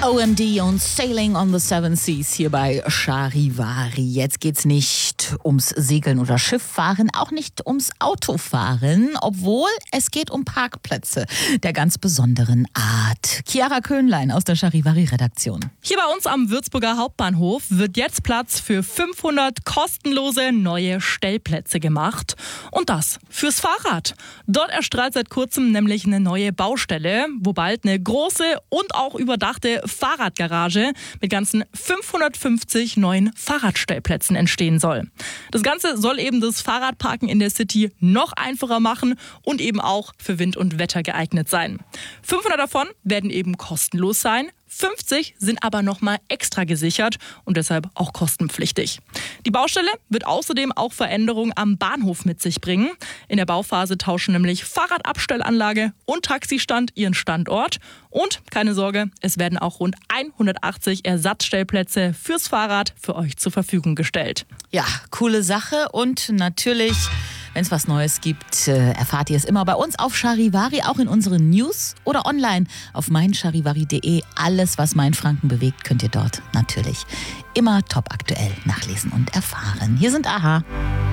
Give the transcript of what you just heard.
OMD und Sailing on the Seven Seas hier bei Charivari. Jetzt geht's nicht ums Segeln oder Schifffahren, auch nicht ums Autofahren, obwohl es geht um Parkplätze der ganz besonderen Art. Chiara Köhnlein aus der Charivari-Redaktion. Hier bei uns am Würzburger Hauptbahnhof wird jetzt Platz für 500 kostenlose neue Stellplätze gemacht. Und das fürs Fahrrad. Dort erstrahlt seit kurzem nämlich eine neue Baustelle, wo bald eine große und auch überdachte Fahrradgarage mit ganzen 550 neuen Fahrradstellplätzen entstehen soll. Das Ganze soll eben das Fahrradparken in der City noch einfacher machen und eben auch für Wind und Wetter geeignet sein. 500 davon werden eben kostenlos sein. 50 sind aber nochmal extra gesichert und deshalb auch kostenpflichtig. Die Baustelle wird außerdem auch Veränderungen am Bahnhof mit sich bringen. In der Bauphase tauschen nämlich Fahrradabstellanlage und Taxistand ihren Standort. Und keine Sorge, es werden auch rund 180 Ersatzstellplätze fürs Fahrrad für euch zur Verfügung gestellt. Ja, coole Sache und natürlich, wenn es was Neues gibt, erfahrt ihr es immer bei uns auf Charivari, auch in unseren News oder online auf meincharivari.de. Alles, was Mainfranken bewegt, könnt ihr dort natürlich immer top aktuell nachlesen und erfahren. Hier sind AHA.